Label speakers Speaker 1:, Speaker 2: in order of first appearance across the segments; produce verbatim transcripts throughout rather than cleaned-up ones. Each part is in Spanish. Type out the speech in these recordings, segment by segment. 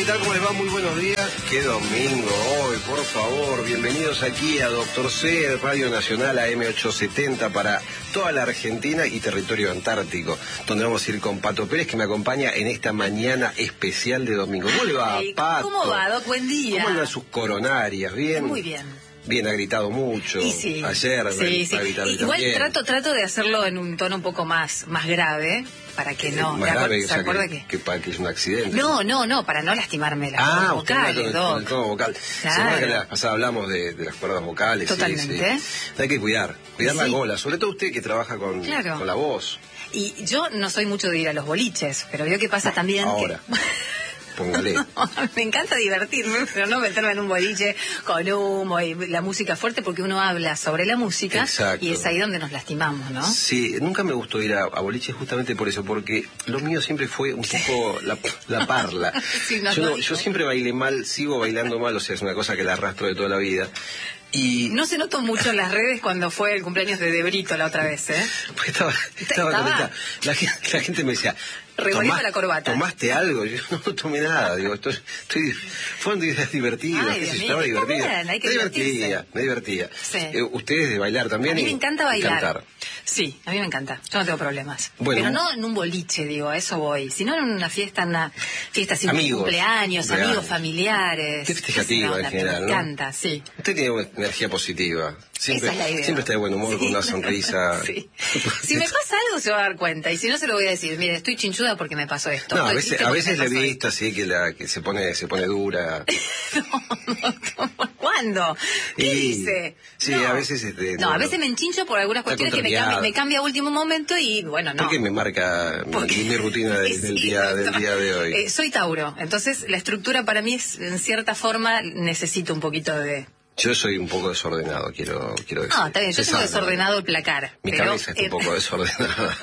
Speaker 1: tal? ¿Cómo les va? Muy buenos días. Qué domingo hoy, por favor. Bienvenidos aquí a Doctor C, Radio Nacional A M ochocientos setenta para toda la Argentina y territorio antártico, donde vamos a ir con Pato Pérez, que me acompaña en esta mañana especial de domingo. ¿Cómo le va,
Speaker 2: Ay,
Speaker 1: Pato?
Speaker 2: ¿Cómo va, Doc? Buen día.
Speaker 1: ¿Cómo andan sus coronarias? ¿Bien?
Speaker 2: Muy bien.
Speaker 1: Bien, ha gritado mucho.
Speaker 2: Y sí,
Speaker 1: ayer
Speaker 2: sí, sí.
Speaker 1: ha gritado
Speaker 2: Igual
Speaker 1: también.
Speaker 2: trato trato de hacerlo en un tono un poco más más grave, para que no...
Speaker 1: Más grave,
Speaker 2: ¿Se
Speaker 1: o sea,
Speaker 2: acuerda
Speaker 1: que,
Speaker 2: que...?
Speaker 1: que, para que es un accidente.
Speaker 2: No, no, no, para no lastimarme las
Speaker 1: Ah,
Speaker 2: cuerdas vocales,
Speaker 1: con el,
Speaker 2: Doc.
Speaker 1: con el tono vocal.
Speaker 2: Claro.
Speaker 1: Se acuerda que la pasada hablamos de, de las cuerdas vocales.
Speaker 2: Totalmente.
Speaker 1: Sí, sí. Hay que cuidar, cuidar
Speaker 2: Sí.
Speaker 1: la gola, sobre todo usted que trabaja con,
Speaker 2: Claro.
Speaker 1: con la voz.
Speaker 2: Y yo no soy mucho de ir a los boliches, pero veo que pasa también
Speaker 1: Ahora.
Speaker 2: que...
Speaker 1: Póngale.
Speaker 2: No, me encanta divertirme, pero no meterme en un boliche con humo y la música fuerte, porque uno habla sobre la música.
Speaker 1: Exacto.
Speaker 2: Y es ahí donde nos lastimamos, ¿no?
Speaker 1: Sí, nunca me gustó ir a, a boliches justamente por eso, porque lo mío siempre fue un poco la, la parla.
Speaker 2: Sí, nos
Speaker 1: yo,
Speaker 2: lo
Speaker 1: no-
Speaker 2: dijo.
Speaker 1: yo siempre bailé mal, sigo bailando mal, o sea, es una cosa que la arrastro de toda la vida. Y
Speaker 2: No se notó mucho en las redes cuando fue el cumpleaños de Debrito la otra vez, ¿eh?
Speaker 1: pues estaba, estaba,
Speaker 2: ¿Estaba?
Speaker 1: contenta. La, gen- la gente me decía,
Speaker 2: Revolviendo
Speaker 1: "¿Tomás-
Speaker 2: la corbata".
Speaker 1: ¿Tomaste algo? Yo no, no tomé nada, digo, estoy, estoy, fueron días divertidos,
Speaker 2: Ay,
Speaker 1: qué sé
Speaker 2: Dios
Speaker 1: yo,
Speaker 2: mío,
Speaker 1: estaba
Speaker 2: está
Speaker 1: divertida.
Speaker 2: bien, hay que
Speaker 1: me
Speaker 2: divertirse.
Speaker 1: divertía, me divertía.
Speaker 2: Sí.
Speaker 1: Eh, ¿Ustedes de bailar también?
Speaker 2: A mí
Speaker 1: y-
Speaker 2: me encanta
Speaker 1: y
Speaker 2: bailar.
Speaker 1: cantar.
Speaker 2: Sí, a mí me encanta. Yo no tengo problemas.
Speaker 1: Bueno.
Speaker 2: Pero no en un boliche, digo, a eso voy. Sino en una fiesta, en una fiesta así,
Speaker 1: Amigos.
Speaker 2: cumpleaños,
Speaker 1: Real.
Speaker 2: amigos, familiares.
Speaker 1: Qué festejativa
Speaker 2: Esa
Speaker 1: en
Speaker 2: onda,
Speaker 1: general,
Speaker 2: me
Speaker 1: ¿no?
Speaker 2: encanta, sí.
Speaker 1: Usted tiene buena energía positiva. Siempre,
Speaker 2: Esa es la idea.
Speaker 1: siempre está de buen humor,
Speaker 2: Sí.
Speaker 1: con una sonrisa.
Speaker 2: Sí. Si me pasa algo se va a dar cuenta. Y si no, se lo voy a decir. Mire, estoy chinchuda porque me pasó esto.
Speaker 1: No, a
Speaker 2: Estoy
Speaker 1: veces,
Speaker 2: triste
Speaker 1: a
Speaker 2: porque
Speaker 1: veces
Speaker 2: me
Speaker 1: le he
Speaker 2: pasó
Speaker 1: visto así que la que se pone se pone dura.
Speaker 2: esto. ¿Cuándo? ¿Qué
Speaker 1: Y-
Speaker 2: dice?
Speaker 1: sí,
Speaker 2: No.
Speaker 1: a veces, este,
Speaker 2: No,
Speaker 1: no,
Speaker 2: a veces
Speaker 1: no.
Speaker 2: me enchincho por algunas
Speaker 1: Está
Speaker 2: cuestiones que me
Speaker 1: contrariada.
Speaker 2: cambia, me cambia a último momento y bueno, no.
Speaker 1: ¿Por qué me marca mi,
Speaker 2: Porque-
Speaker 1: mi rutina del, del
Speaker 2: Sí,
Speaker 1: día del
Speaker 2: no.
Speaker 1: día de hoy?
Speaker 2: Eh, soy Tauro, entonces la estructura para mí es, en cierta forma, necesito un poquito de...
Speaker 1: Yo soy un poco desordenado, quiero quiero decir.
Speaker 2: Ah, está bien, yo
Speaker 1: Se
Speaker 2: tengo
Speaker 1: sabe,
Speaker 2: desordenado el placar.
Speaker 1: Mi
Speaker 2: pero,
Speaker 1: cabeza está
Speaker 2: eh,
Speaker 1: un poco desordenada.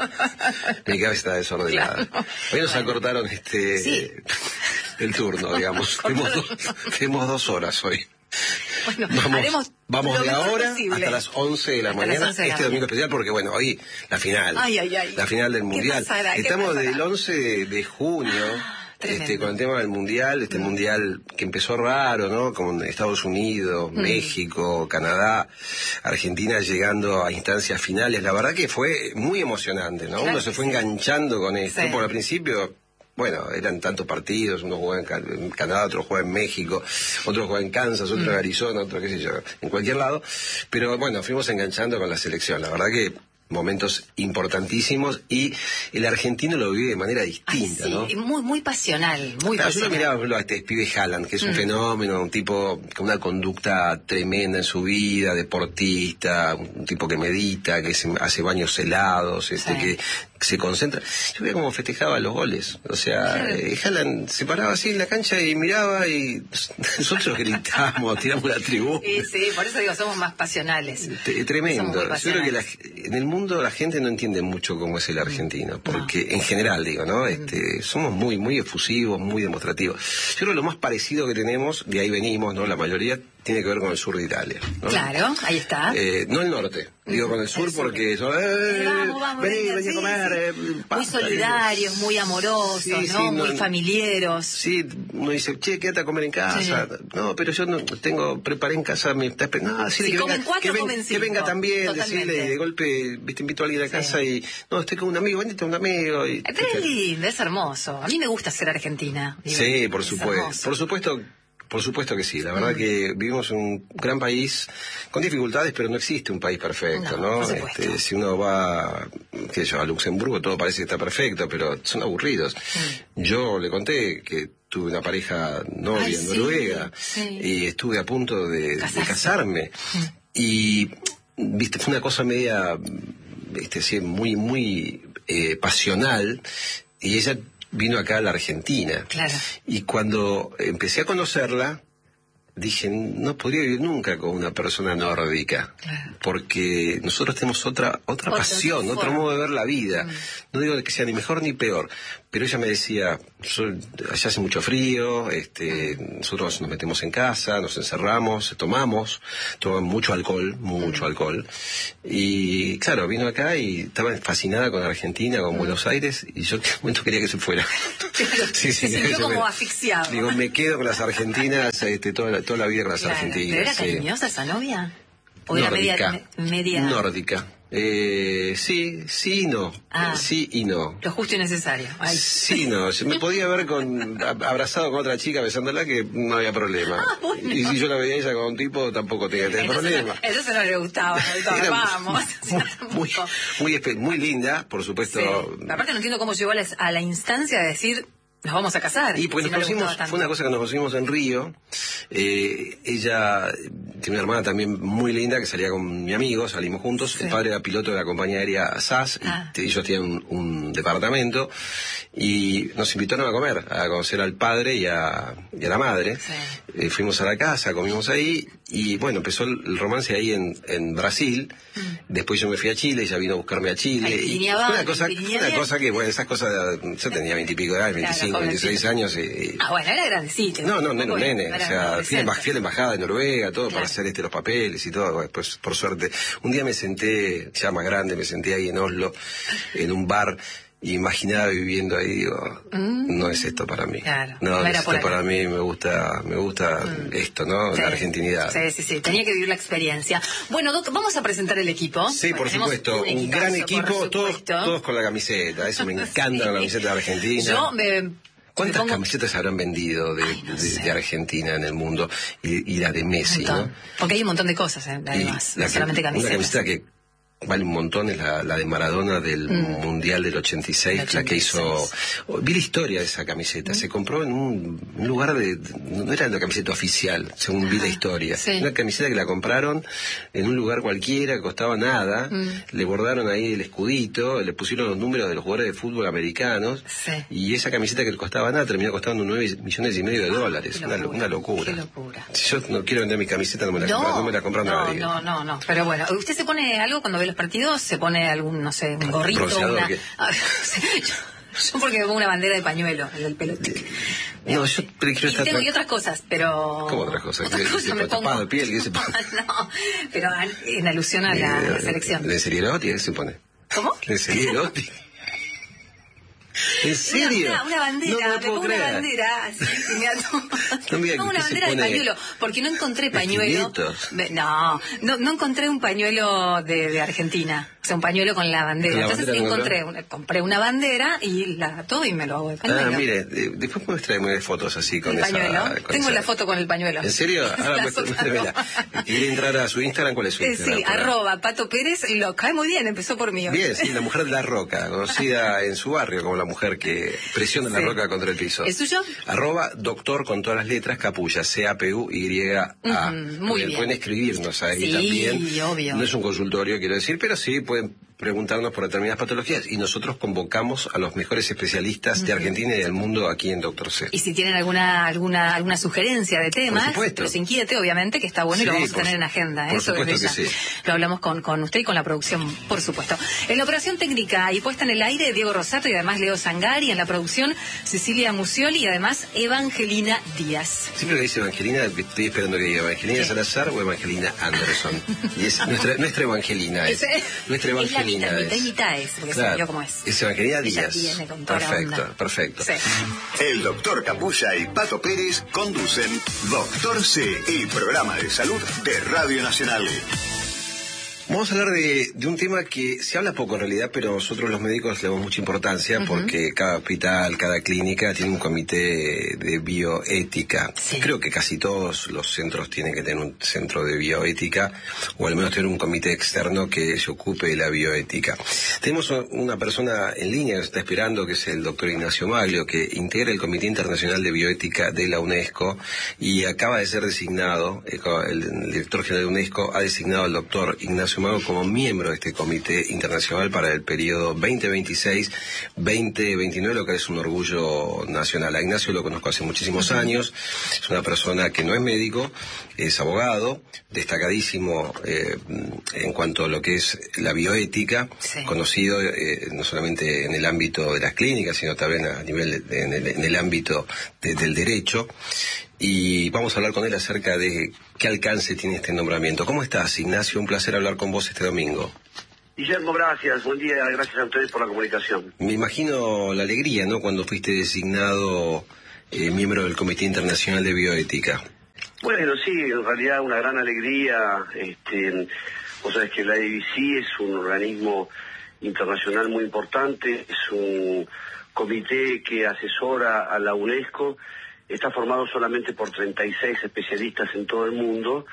Speaker 1: Mi cabeza está desordenada.
Speaker 2: Claro.
Speaker 1: Hoy nos
Speaker 2: Bueno.
Speaker 1: acortaron este
Speaker 2: Sí.
Speaker 1: el turno, digamos. tenemos, dos, tenemos dos horas hoy.
Speaker 2: Bueno,
Speaker 1: Vamos,
Speaker 2: haremos
Speaker 1: vamos
Speaker 2: lo
Speaker 1: de
Speaker 2: mejor
Speaker 1: ahora
Speaker 2: posible.
Speaker 1: hasta las once de la
Speaker 2: Hasta las
Speaker 1: mañana,
Speaker 2: once de la
Speaker 1: este domingo
Speaker 2: mañana.
Speaker 1: especial, porque bueno, hoy la final,
Speaker 2: Ay, ay, ay.
Speaker 1: la final del
Speaker 2: ¿Qué
Speaker 1: Mundial.
Speaker 2: pasará? ¿Qué
Speaker 1: Estamos
Speaker 2: pasará?
Speaker 1: del once de, de junio,
Speaker 2: Tremendo.
Speaker 1: este, con el tema del Mundial, este Mundial que empezó raro, ¿no? Con Estados Unidos,
Speaker 2: Mm.
Speaker 1: México, Canadá, Argentina llegando a instancias finales. La verdad que fue muy emocionante, ¿no?
Speaker 2: Claro
Speaker 1: Uno se
Speaker 2: que
Speaker 1: fue
Speaker 2: sí.
Speaker 1: enganchando con esto,
Speaker 2: Sí.
Speaker 1: porque al principio... Bueno, eran tantos partidos, uno juega en Ca- en Canadá, otro juega en México, otro juega en Kansas, otro en Arizona, otro qué sé yo, en cualquier lado. Pero bueno, fuimos enganchando con la selección. La verdad que momentos importantísimos y el argentino lo vive de manera
Speaker 2: Ay,
Speaker 1: distinta,
Speaker 2: sí,
Speaker 1: ¿no?
Speaker 2: y muy, muy pasional, muy
Speaker 1: Claro, yo lo
Speaker 2: pasional.
Speaker 1: miraba, por ejemplo, a este pibe Haaland, que es un
Speaker 2: Mm.
Speaker 1: fenómeno, un tipo con una conducta tremenda en su vida, deportista, un tipo que medita, que se hace baños helados, este,
Speaker 2: Sí.
Speaker 1: que se concentra. Yo veía cómo festejaba los goles. O sea,
Speaker 2: Claro.
Speaker 1: eh, Haaland se paraba así en la cancha y miraba y nosotros gritábamos, tiramos la tribuna.
Speaker 2: Sí, sí, por eso digo, somos más pasionales.
Speaker 1: T- Tremendo.
Speaker 2: Somos muy
Speaker 1: Yo creo que la-
Speaker 2: pasionales.
Speaker 1: en el mundo la gente no entiende mucho cómo es el argentino, porque en general digo, ¿no? Este, somos muy, muy efusivos, muy demostrativos. Yo creo que lo más parecido que tenemos, de ahí venimos, ¿no? La mayoría tiene que ver con el sur de Italia, ¿no?
Speaker 2: Claro, ahí está.
Speaker 1: Eh, no el norte, digo con el sur
Speaker 2: El sur.
Speaker 1: porque son, eh,
Speaker 2: Vamos, vamos,
Speaker 1: vení,
Speaker 2: venga,
Speaker 1: vení a
Speaker 2: sí,
Speaker 1: comer,
Speaker 2: sí.
Speaker 1: eh,
Speaker 2: Muy
Speaker 1: pasta,
Speaker 2: solidarios, muy amorosos,
Speaker 1: Sí,
Speaker 2: ¿no?
Speaker 1: sí, no,
Speaker 2: muy
Speaker 1: no.
Speaker 2: familiares.
Speaker 1: Sí, uno dice, che, quédate a comer en casa.
Speaker 2: Sí.
Speaker 1: No, pero yo no tengo, preparé en casa, me está esperando. No, decirle
Speaker 2: Si
Speaker 1: que,
Speaker 2: comen
Speaker 1: venga,
Speaker 2: cuatro,
Speaker 1: que, ven-
Speaker 2: comen
Speaker 1: que
Speaker 2: cinco.
Speaker 1: venga también,
Speaker 2: Totalmente.
Speaker 1: decirle, y de golpe, viste, invito a alguien a
Speaker 2: Sí.
Speaker 1: casa y, no, estoy con un amigo, venite a un amigo. Y,
Speaker 2: Pero es lindo, es hermoso. A mí me gusta ser argentina. digo,
Speaker 1: sí, por
Speaker 2: es
Speaker 1: supuesto,
Speaker 2: hermoso.
Speaker 1: por supuesto. Por supuesto que sí, la verdad
Speaker 2: Mm.
Speaker 1: que vivimos en un gran país con dificultades, pero no existe un país perfecto,
Speaker 2: No,
Speaker 1: ¿no?
Speaker 2: por supuesto.
Speaker 1: Este, si uno va, qué sé yo, a Luxemburgo todo parece que está perfecto, pero son aburridos.
Speaker 2: Mm.
Speaker 1: Yo le conté que tuve una pareja novia
Speaker 2: Ay,
Speaker 1: en
Speaker 2: sí,
Speaker 1: Noruega
Speaker 2: sí.
Speaker 1: y estuve a punto de, de
Speaker 2: Casarse.
Speaker 1: casarme. Y, viste, fue una cosa media, viste, así, muy, muy eh, pasional, y ella vino acá a la Argentina.
Speaker 2: Claro.
Speaker 1: Y cuando empecé a conocerla, dije, no podría vivir nunca con una persona nórdica,
Speaker 2: Claro.
Speaker 1: porque nosotros tenemos otra otra
Speaker 2: Otra
Speaker 1: pasión,
Speaker 2: forma.
Speaker 1: otro modo de ver la vida.
Speaker 2: Mm.
Speaker 1: No digo que sea ni mejor ni peor, pero ella me decía, yo, allá hace mucho frío, este, nosotros nos metemos en casa, nos encerramos, tomamos, tomamos mucho alcohol, mucho alcohol. Y claro, vino acá y estaba fascinada con Argentina, con Buenos Aires, y yo en un momento quería que se fuera.
Speaker 2: Sí, sí, se sintió como
Speaker 1: me,
Speaker 2: asfixiado.
Speaker 1: Digo, me quedo con las argentinas, este, toda, la, toda la vida con las
Speaker 2: claro,
Speaker 1: argentinas.
Speaker 2: ¿Pero era
Speaker 1: sí.
Speaker 2: cariñosa esa novia? ¿O
Speaker 1: Nórdica.
Speaker 2: era media, media...
Speaker 1: Nórdica. Eh, sí, sí y no.
Speaker 2: Ah,
Speaker 1: sí y no.
Speaker 2: Lo justo y necesario. Ay.
Speaker 1: Sí, no. Se me podía ver con abrazado con otra chica besándola que no había problema.
Speaker 2: Ah, bueno.
Speaker 1: Y si yo la veía ella con un tipo, tampoco tenía que tener
Speaker 2: Entonces
Speaker 1: problema.
Speaker 2: No, eso no le gustaba.
Speaker 1: Era
Speaker 2: Vamos.
Speaker 1: Muy, muy, muy, muy linda, por supuesto.
Speaker 2: Sí. Aparte no entiendo cómo llegó a la, a la instancia de decir... Nos vamos a casar.
Speaker 1: Y pues
Speaker 2: si
Speaker 1: nos
Speaker 2: no
Speaker 1: conocimos, fue una cosa que nos conocimos en Río. Eh, ella tiene una hermana también muy linda que salía con mi amigo, salimos juntos. Sí. El padre era piloto de la compañía aérea S A S, ah. y ellos tienen un, un departamento. Y nos invitaron a comer, a conocer al padre y a, y a la madre. Sí. Eh, fuimos a la casa, comimos ahí. Y bueno, empezó el romance ahí en, en Brasil. Mm. Después yo me fui a Chile, ella vino a buscarme a Chile.
Speaker 2: Ay,
Speaker 1: y
Speaker 2: va,
Speaker 1: fue una cosa, fue una cosa que, bueno, esas cosas, yo tenía veintipico de años, veinticinco, veintiséis años. Y,
Speaker 2: ah, bueno, era grandecito.
Speaker 1: No, no, no era un
Speaker 2: bueno,
Speaker 1: nene. O sea, fui a, fui a la embajada de Noruega, todo, claro, para hacer este los papeles y todo. Después, por suerte, un día me senté, ya más grande, me senté ahí en Oslo, en un bar. Y imaginaba viviendo ahí, digo, mm. no es esto para mí.
Speaker 2: Claro,
Speaker 1: no, no es esto para mí, me gusta, me gusta mm. esto, ¿no? Sí. La argentinidad.
Speaker 2: Sí, sí, sí, tenía que vivir la experiencia. Bueno, Doc, vamos a presentar el equipo.
Speaker 1: Sí, por supuesto, un, un gran equipo, todos, todos con la camiseta, eso me encanta, sí. La camiseta de Argentina.
Speaker 2: Yo me...
Speaker 1: ¿Cuántas
Speaker 2: pongo...
Speaker 1: camisetas habrán vendido de, Ay, no de, de Argentina en el mundo? Y, y la de Messi, ¿no?
Speaker 2: Porque hay un montón de cosas, ¿eh? Además, no solamente camisetas.
Speaker 1: Una camiseta que vale un montón, es la, la de Maradona del mm. Mundial del ochenta y seis, ochenta y seis, la que hizo... Vi la historia de esa camiseta, mm. se compró en un, un lugar de... No era una camiseta oficial, según ah, vi la historia. Sí. Una camiseta que la compraron en un lugar cualquiera, que costaba nada, mm. le bordaron ahí el escudito, le pusieron los números de los jugadores de fútbol americanos, sí. y esa camiseta que le costaba nada terminó costando nueve millones y medio de dólares. Ah, una, locura, una locura.
Speaker 2: Qué locura.
Speaker 1: Si yo no quiero vender mi camiseta, no me la
Speaker 2: no,
Speaker 1: compra, no me la compra
Speaker 2: no,
Speaker 1: nadie.
Speaker 2: No, no, no, pero bueno, ¿usted se pone algo cuando ve los partidos? ¿Se pone algún, no sé, un gorrito? Una... yo, yo porque me pongo una bandera de pañuelo, el del pelo.
Speaker 1: No, yo prefiero estar...
Speaker 2: Y tengo y otras cosas, pero...
Speaker 1: ¿Cómo otras cosas?
Speaker 2: Otras cosas me pongo...
Speaker 1: de piel, ¿qué se pone?
Speaker 2: No, pero en alusión a la, la selección.
Speaker 1: ¿Lencería erótica? ¿Qué se pone?
Speaker 2: ¿Cómo?
Speaker 1: ¿Lencería erótica? ¿En serio?
Speaker 2: Una, una bandera,
Speaker 1: no, no
Speaker 2: me pongo
Speaker 1: creer.
Speaker 2: una bandera así, me ato...
Speaker 1: no, mira,
Speaker 2: no, una bandera de pañuelo, porque no encontré pañuelo. No, no, no encontré un pañuelo de, de Argentina, o sea, un pañuelo con la bandera. La Entonces bandera encontré, una, compré una bandera y la ato y me lo hago de pañuelo.
Speaker 1: Ah, mire, después muéstrame fotos así con
Speaker 2: ¿El
Speaker 1: esa...
Speaker 2: pañuelo?
Speaker 1: Con
Speaker 2: Tengo
Speaker 1: esa...
Speaker 2: la foto con el pañuelo.
Speaker 1: ¿En serio? Ahora muéstramela. ¿Quiere entrar a su Instagram? ¿Cuál es su Instagram?
Speaker 2: Sí, arroba Pato Pérez, lo cae muy bien, empezó por mí.
Speaker 1: Bien, sí, la mujer de la Roca, conocida en su barrio como la mujer que presiona sí. la roca contra el piso.
Speaker 2: ¿Es suyo?
Speaker 1: Arroba doctor con todas las letras, Capulla, C A P U Y A.
Speaker 2: Mm, muy bien.
Speaker 1: Pueden escribirnos ahí
Speaker 2: sí,
Speaker 1: también.
Speaker 2: Sí, obvio.
Speaker 1: No es un consultorio, quiero decir, pero sí pueden preguntarnos por determinadas patologías y nosotros convocamos a los mejores especialistas uh-huh. de Argentina y del mundo aquí en Doctor C.
Speaker 2: Y si tienen alguna alguna alguna sugerencia de temas, los inquiete, obviamente, que está bueno sí, y lo vamos a tener en agenda.
Speaker 1: Por
Speaker 2: Eso
Speaker 1: supuesto que sí.
Speaker 2: Lo hablamos con, con usted y con la producción, por supuesto. En la operación técnica y puesta en el aire, Diego Rosato y además Leo Zangari. En la producción, Cecilia Musioli y además Evangelina Díaz.
Speaker 1: Siempre que dice Evangelina, estoy esperando que diga Evangelina ¿Qué? Salazar o Evangelina Anderson. Y es nuestra, nuestra Evangelina. Es, es nuestra Evangelina.
Speaker 2: Es la mitad, mitad y mitad es, porque claro, se vio cómo es.
Speaker 1: Es Evangelina Díaz.
Speaker 2: Viene con toda
Speaker 1: perfecto,
Speaker 2: onda.
Speaker 1: perfecto.
Speaker 2: Sí.
Speaker 3: El doctor Capulla y Pato Pérez conducen Doctor C, el programa de salud de Radio Nacional.
Speaker 1: Vamos a hablar de, de un tema que se habla poco en realidad, pero nosotros los médicos le damos mucha importancia uh-huh. porque cada hospital, cada clínica tiene un comité de bioética. Sí. Creo que casi todos los centros tienen que tener un centro de bioética o al menos tener un comité externo que se ocupe de la bioética. Tenemos una persona en línea que nos está esperando, que es el doctor Ignacio Maglio, que integra el Comité Internacional de Bioética de la UNESCO y acaba de ser designado, el director general de UNESCO ha designado al doctor Ignacio Ignacio Mago como miembro de este Comité Internacional para el periodo veinte veintiséis veinte veintinueve, lo que es un orgullo nacional. A Ignacio lo conozco hace muchísimos años, es una persona que no es médico, es abogado, destacadísimo eh, en cuanto a lo que es la bioética, sí. conocido eh, no solamente en el ámbito de las clínicas, sino también a nivel de, en, el, en el ámbito de, del derecho. Y vamos a hablar con él acerca de qué alcance tiene este nombramiento. ¿Cómo estás, Ignacio? Un placer hablar con vos este domingo.
Speaker 4: Guillermo, gracias. Buen día, gracias a ustedes por la comunicación.
Speaker 1: Me imagino la alegría, ¿no?, cuando fuiste designado eh, miembro del Comité Internacional de Bioética.
Speaker 4: Bueno, sí, en realidad una gran alegría. Este, vos sabés que la I B C es un organismo internacional muy importante, es un comité que asesora a la UNESCO. Está formado solamente por treinta y seis especialistas en todo el mundo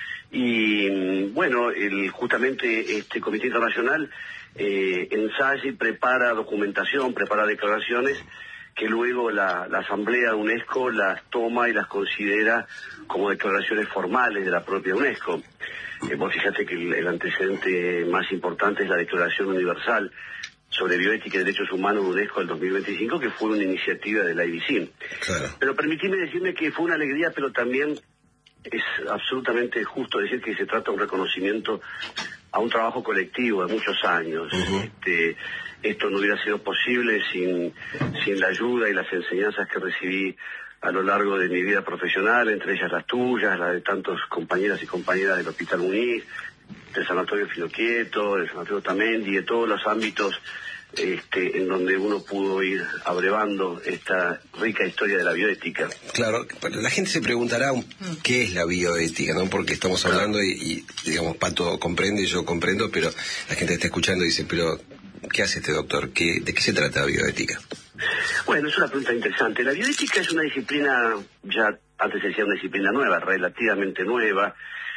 Speaker 4: y, bueno, el, justamente este Comité Internacional eh, ensaya y prepara documentación, prepara declaraciones que luego la, la Asamblea de UNESCO las toma y las considera como declaraciones formales de la propia UNESCO. Eh, vos fíjate que el, el antecedente más importante es la Declaración Universal sobre Bioética y Derechos Humanos de UNESCO del dos mil veinticinco, que fue una iniciativa de la I B C.
Speaker 1: Claro.
Speaker 4: Pero permitime decirme que fue una alegría, pero también es absolutamente justo decir que se trata de un reconocimiento a un trabajo colectivo de muchos años. Uh-huh. Este, esto no hubiera sido posible sin, sin la ayuda y las enseñanzas que recibí a lo largo de mi vida profesional, entre ellas las tuyas, la de tantos compañeras y compañeras del Hospital Muniz, del Sanatorio Filoquieto, del Sanatorio Tamendi, de todos los ámbitos este, en donde uno pudo ir abrevando esta rica historia de la bioética.
Speaker 1: Claro, la gente se preguntará qué es la bioética, ¿no? Porque estamos hablando y, y digamos, Pato comprende y yo comprendo, pero la gente está escuchando y dice, pero ¿qué hace este doctor? ¿Qué, ¿De qué se trata la bioética?
Speaker 4: Bueno, es una pregunta interesante. La bioética es una disciplina, ya antes se decía una disciplina nueva, relativamente nueva,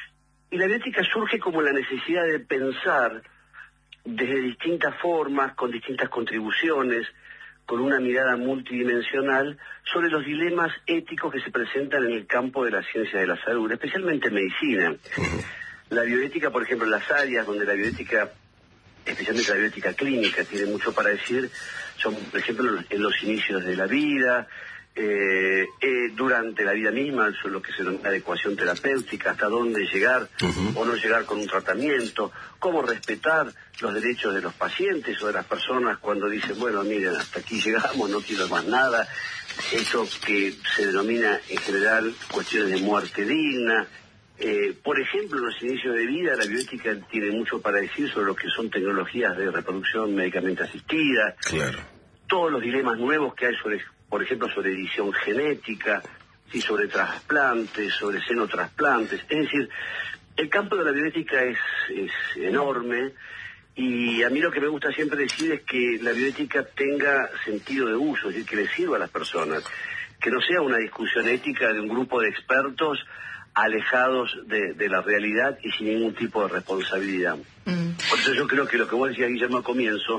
Speaker 4: y la bioética surge como la necesidad de pensar desde distintas formas, con distintas contribuciones, con una mirada multidimensional sobre los dilemas éticos que se presentan en el campo de la ciencia de la salud, especialmente en medicina. La bioética, por ejemplo, en las áreas donde la bioética, especialmente la bioética clínica, tiene mucho para decir, son, por ejemplo, en los inicios de la vida, Eh, eh, durante la vida misma, eso es lo que se denomina adecuación terapéutica, hasta dónde llegar uh-huh. o no llegar con un tratamiento, cómo respetar los derechos de los pacientes o de las personas cuando dicen, bueno, miren, hasta aquí llegamos, no quiero más nada, eso que se denomina en general cuestiones de muerte digna. Eh, por ejemplo, en los inicios de vida, la bioética tiene mucho para decir sobre lo que son tecnologías de reproducción médicamente asistida,
Speaker 1: claro.
Speaker 4: todos los dilemas nuevos que hay sobre, por ejemplo, sobre edición genética, sí, sobre trasplantes, sobre xenotrasplantes. Es decir, el campo de la bioética es, es enorme y a mí lo que me gusta siempre decir es que la bioética tenga sentido de uso, es decir, que le sirva a las personas, que no sea una discusión ética de un grupo de expertos alejados de, de la realidad y sin ningún tipo de responsabilidad. Mm. Por eso yo creo que lo que vos decías, Guillermo, al comienzo,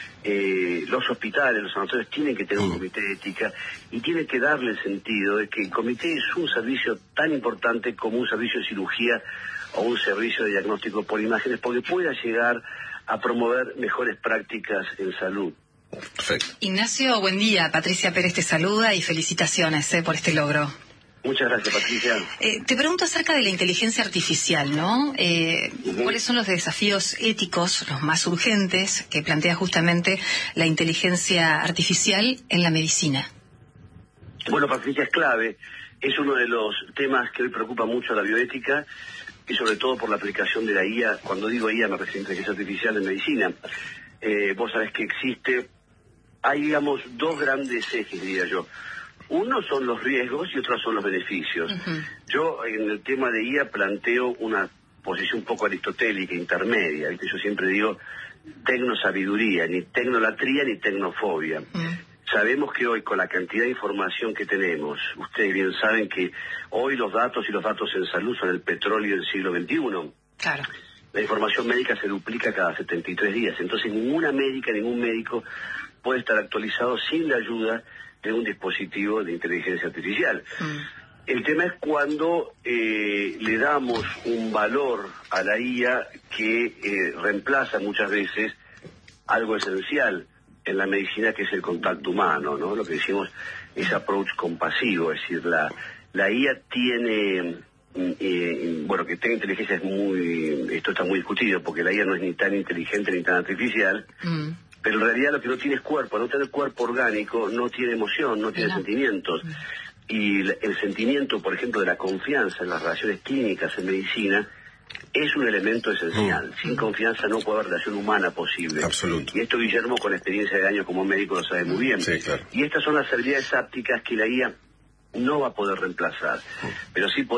Speaker 4: Eh, los hospitales, los sanatorios tienen que tener un comité de ética y tienen que darle el sentido de que el comité es un servicio tan importante como un servicio de cirugía o un servicio de diagnóstico por imágenes, porque pueda llegar a promover mejores prácticas en salud.
Speaker 1: Perfecto.
Speaker 2: Ignacio, buen día. Patricia Pérez te saluda y felicitaciones eh, por este logro.
Speaker 4: Muchas gracias, Patricia.
Speaker 2: Eh, te pregunto acerca de la inteligencia artificial, ¿no? Eh, uh-huh. ¿Cuáles son los desafíos éticos, los más urgentes, que plantea justamente la inteligencia artificial en la medicina?
Speaker 4: Bueno, Patricia, es clave. Es uno de los temas que hoy preocupa mucho a la bioética y sobre todo por la aplicación de la I A. Cuando digo I A me refiero a inteligencia artificial en medicina. Eh, vos sabés que existe, hay, digamos, dos grandes ejes, diría yo. Uno son los riesgos y otros son los beneficios. Uh-huh. Yo en el tema de I A planteo una posición un poco aristotélica, intermedia. ¿Viste? Yo siempre digo tecnosabiduría, ni tecnolatría ni tecnofobia. Uh-huh. Sabemos que hoy con la cantidad de información que tenemos, ustedes bien saben que hoy los datos y los datos en salud son el petróleo del siglo veintiuno.
Speaker 2: Claro.
Speaker 4: La información médica se duplica cada setenta y tres días. Entonces ninguna médica, ningún médico puede estar actualizado sin la ayuda de un dispositivo de inteligencia artificial. Mm. El tema es cuando eh, le damos un valor a la I A que eh, reemplaza muchas veces algo esencial en la medicina, que es el contacto humano, ¿no? Lo que decimos es approach compasivo, es decir, la, la I A tiene, eh, bueno, que tenga inteligencia es muy, esto está muy discutido, porque la I A no es ni tan inteligente ni tan artificial, mm. pero en realidad lo que no tiene es cuerpo, no tiene cuerpo orgánico, no tiene emoción, no tiene no. sentimientos. Mm. Y el sentimiento, por ejemplo, de la confianza en las relaciones clínicas en medicina es un elemento esencial. Mm. Sin confianza no puede haber relación humana posible.
Speaker 1: Absoluto.
Speaker 4: Y esto Guillermo, con experiencia de años como médico, lo sabe muy bien.
Speaker 1: Sí, claro.
Speaker 4: Y estas son las habilidades ápticas que la I A no va a poder reemplazar, mm. pero sí